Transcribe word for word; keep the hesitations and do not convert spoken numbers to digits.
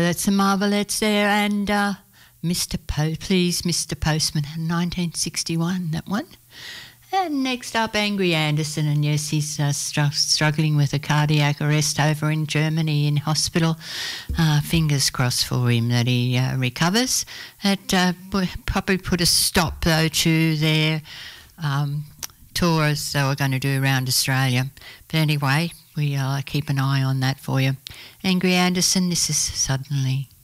that's the Marvelettes there, and uh, Mister Po, please, Mister Postman, nineteen sixty-one, that one. And next up, Angry Anderson, and yes, he's uh, str- struggling with a cardiac arrest over in Germany in hospital. Uh, fingers crossed for him that he uh, recovers. It uh, probably put a stop, though, to their um, tours they were going to do around Australia. But anyway, we uh, keep an eye on that for you. Angry Anderson, this is Suddenly.